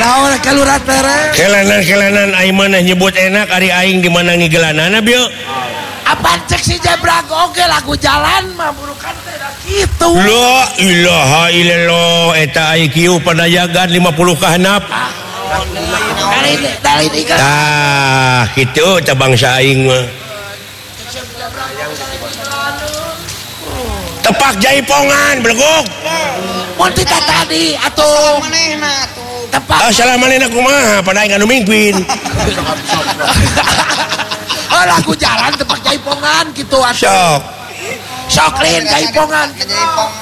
naon kalura tere kelanan aing mana nyebut enak ari aing di mana ngigelanana bieu apa cek si Jebrag oge lagu jalan mah burukan teh da kitu la ilaha illallah eta IQ panayagan 50 ka handap dari ini kan tah kitu tah bangsa aing mah tepak jaipongan belegok mun tita tadi atuh manehna atuh tepak salah manehna kumaha pada aing anu mingpin oh lagu jalan tepak jaipongan gitu atuh sok sok lin jaipongan